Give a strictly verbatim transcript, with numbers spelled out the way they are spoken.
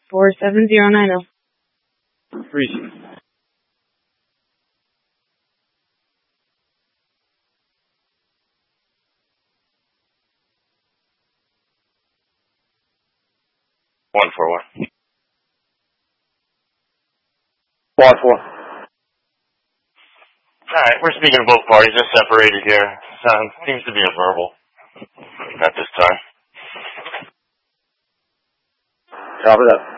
four seven zero nine zero. Appreciate it. One four one. Quad four. Alright, we're speaking to both parties. They're separated here. Sound seems to be a verbal at this time. Copy that.